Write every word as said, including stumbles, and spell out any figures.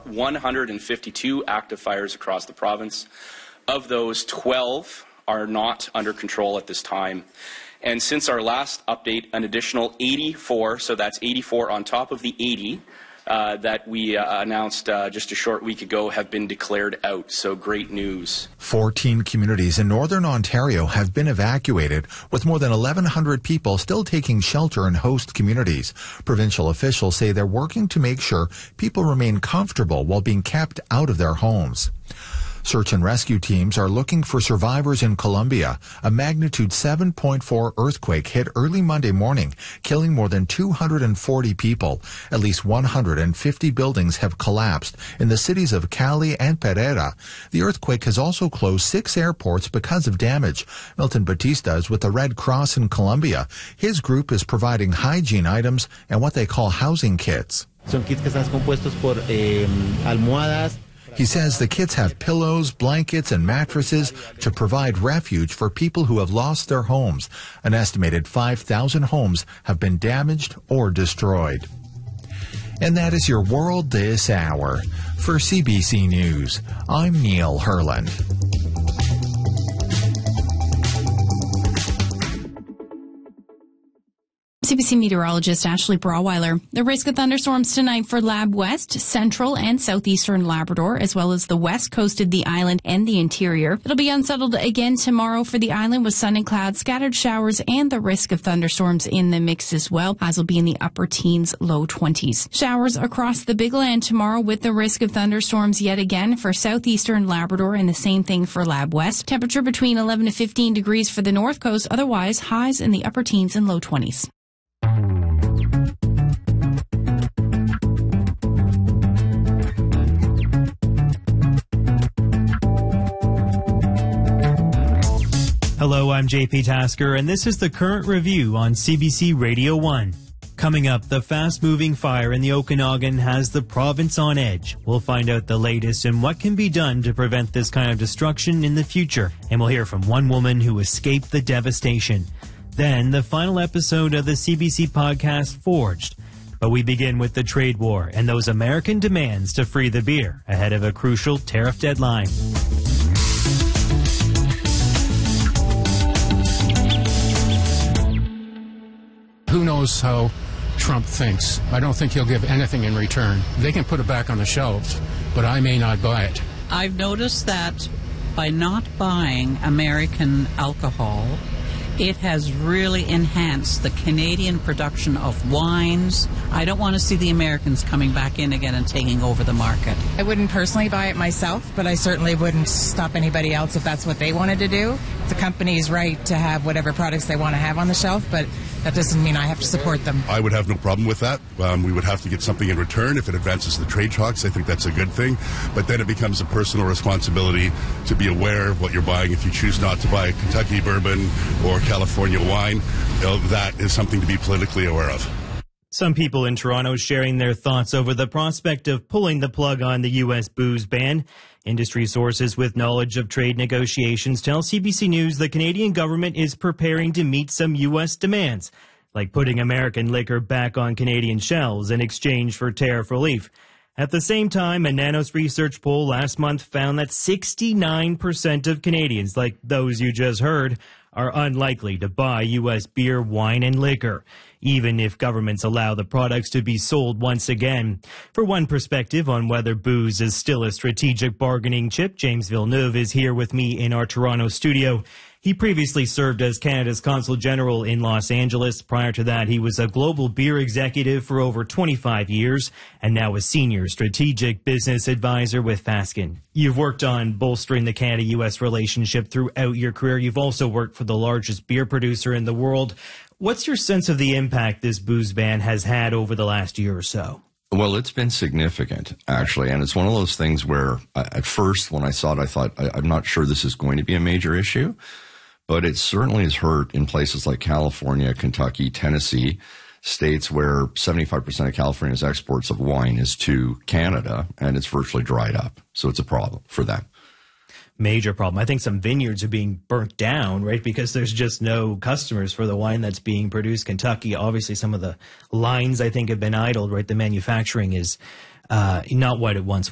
one hundred fifty-two active fires across the province. Of those, twelve are not under control at this time. And since our last update, an additional eighty-four, so that's eighty-four on top of the eighty, Uh, that we uh, announced uh, just a short week ago, have been declared out. So great news. fourteen communities in northern Ontario have been evacuated, with more than eleven hundred people still taking shelter in host communities. Provincial officials say they're working to make sure people remain comfortable while being kept out of their homes. Search and rescue teams are looking for survivors in Colombia. A magnitude seven point four earthquake hit early Monday morning, killing more than two hundred forty people. At least one hundred fifty buildings have collapsed in the cities of Cali and Pereira. The earthquake has also closed six airports because of damage. Milton Batista is with the Red Cross in Colombia. His group is providing hygiene items and what they call housing kits. Son kits que están compuestos por eh, almohadas. He says the kits have pillows, blankets, and mattresses to provide refuge for people who have lost their homes. An estimated five thousand homes have been damaged or destroyed. And that is your world this hour. For C B C News, I'm Neil Herland. C B C meteorologist Ashley Brawweiler. The risk of thunderstorms tonight for Lab West, Central and Southeastern Labrador, as well as the west coast of the island and the interior. It'll be unsettled again tomorrow for the island with sun and clouds, scattered showers, and the risk of thunderstorms in the mix as well. Highs will be in the upper teens, low twenties. Showers across the Big Land tomorrow with the risk of thunderstorms yet again for Southeastern Labrador, and the same thing for Lab West. Temperature between eleven to fifteen degrees for the north coast, otherwise highs in the upper teens and low twenties. Hello, I'm J P Tasker, and this is the current review on C B C Radio one. Coming up, the fast-moving fire in the Okanagan has the province on edge. We'll find out the latest and what can be done to prevent this kind of destruction in the future. And we'll hear from one woman who escaped the devastation. Then, the final episode of the C B C podcast, Forged. But we begin with the trade war and those American demands to free the beer ahead of a crucial tariff deadline. Who knows how Trump thinks? I don't think he'll give anything in return. They can put it back on the shelves, but I may not buy it. I've noticed that by not buying American alcohol, it has really enhanced the Canadian production of wines. I don't want to see the Americans coming back in again and taking over the market. I wouldn't personally buy it myself, but I certainly wouldn't stop anybody else if that's what they wanted to do. The company's right to have whatever products they want to have on the shelf, but that doesn't mean I have to support them. I would have no problem with that. Um, we would have to get something in return. If it advances the trade talks, I think that's a good thing. But then it becomes a personal responsibility to be aware of what you're buying. If you choose not to buy Kentucky bourbon or California wine, you know, that is something to be politically aware of. Some people in Toronto sharing their thoughts over the prospect of pulling the plug on the U S booze ban. Industry sources with knowledge of trade negotiations tell C B C News the Canadian government is preparing to meet some U S demands, like putting American liquor back on Canadian shelves in exchange for tariff relief. At the same time, a Nanos research poll last month found that sixty-nine percent of Canadians, like those you just heard, are unlikely to buy U S beer, wine, and liquor, even if governments allow the products to be sold once again. For one perspective on whether booze is still a strategic bargaining chip, James Villeneuve is here with me in our Toronto studio. He previously served as Canada's Consul General in Los Angeles. Prior to that, he was a global beer executive for over twenty-five years and now a senior strategic business advisor with Fasken. You've worked on bolstering the Canada-U S relationship throughout your career. You've also worked for the largest beer producer in the world. What's your sense of the impact this booze ban has had over the last year or so? Well, it's been significant, actually, and it's one of those things where uh, at first when I saw it, I thought, I, I'm not sure this is going to be a major issue. But it certainly has hurt in places like California, Kentucky, Tennessee, states where seventy-five percent of California's exports of wine is to Canada, and it's virtually dried up. So it's a problem for them. Major problem. I think some vineyards are being burnt down, right, because there's just no customers for the wine that's being produced. Kentucky, obviously some of the lines, I think, have been idled, right? The manufacturing is uh, not what it once